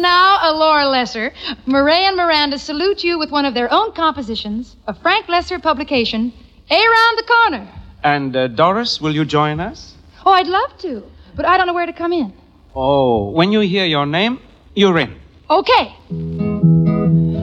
now, Laura Lesser, Murray and Miranda salute you with one of their own compositions, a Frank Lesser publication, Around the Corner. And, Doris, will you join us? Oh, I'd love to, but I don't know where to come in. Oh, when you hear your name, you're in. Okay.